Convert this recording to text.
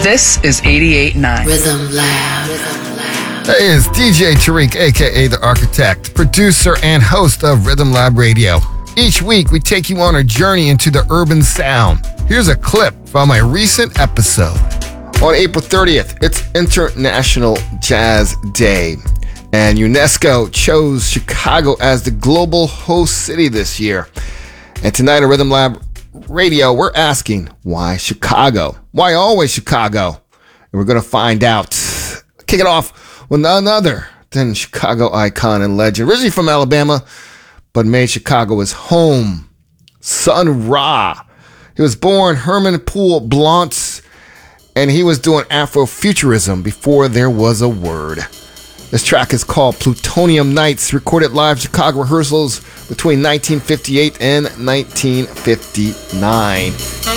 This is 88.9 Rhythm Lab. Hey, it's DJ Tariq, aka The Architect, producer and host of Rhythm Lab Radio. Each week, we take you on a journey into the urban sound. Here's a clip from a recent episode. On April 30th, it's International Jazz Day, and UNESCO chose Chicago as the global host city this year. And tonight on Rhythm Lab Radio, we're asking, why Chicago? Why always Chicago? And we're going to find out. Kick it off with none other than Chicago icon and legend. Originally from Alabama, but made Chicago his home. Sun Ra. He was born Herman Poole Blanc, and he was doing Afrofuturism before there was a word. This track is called Plutonium Nights, recorded live Chicago rehearsals between 1958 and 1959.